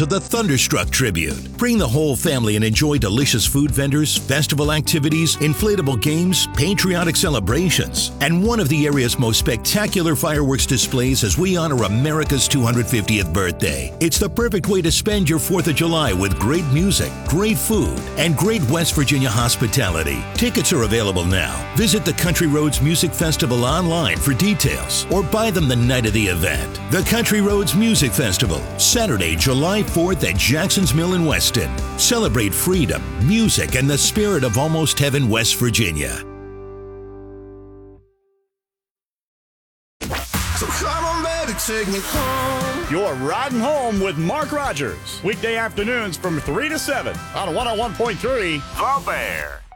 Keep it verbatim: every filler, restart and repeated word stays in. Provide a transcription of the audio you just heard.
of the Thunderstruck Tribute. Bring the whole family and enjoy delicious food vendors, festival activities, inflatable games, patriotic celebrations, and one of the area's most spectacular fireworks displays as we honor America's two hundred fiftieth birthday. It's the perfect way to spend your fourth of July with great music, great food, and great West Virginia hospitality. Tickets are available now. Visit the Country Roads Music Festival online for details or buy them the night of the event. The Country Roads Music Festival, Saturday, July fourth at Jackson's Mill in Weston. Celebrate freedom, music, and the spirit of Almost Heaven, West Virginia. So come on, baby, take me home. You're riding home with Mark Rogers. Weekday afternoons from three to seven on one oh one point three The Bear.